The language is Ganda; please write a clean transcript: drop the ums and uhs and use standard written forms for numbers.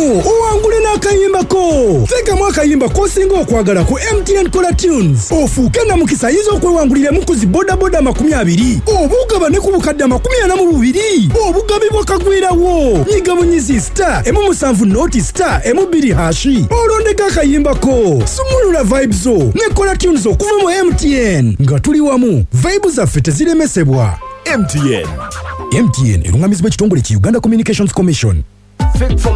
owangule n'akayimbako. Teekamu akayimba k'osinga okwagala ku MTN Kola Tunes. Ofuuke na mukisa ayinza okwewanguliramu ku zi bodaboda 20 obugaba ne ku bukadde 42 obugabibwa kagwirawo. Nyiga bunyizi star emu 7 star emu 2 hashi olondeka akayimbako. Sumulula vibes zo ne Kola Tunes okuva mu MTN nga tuli wamu. Vibes zaffe teziremesebwa. MTN erungamizibwa ekitongole ki Uganda Communications Commission. Fit for